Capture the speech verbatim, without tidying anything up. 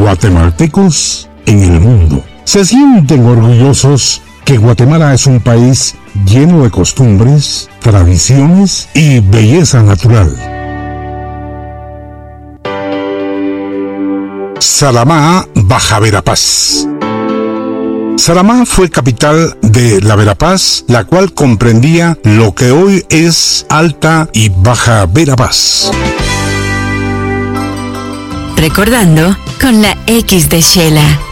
guatemaltecos en el mundo. Se sienten orgullosos que Guatemala es un país lleno de costumbres, tradiciones y belleza natural. Salamá, Baja Verapaz. Salamá fue capital de la Verapaz, la cual comprendía lo que hoy es Alta y Baja Verapaz. Recordando con la X de Shela.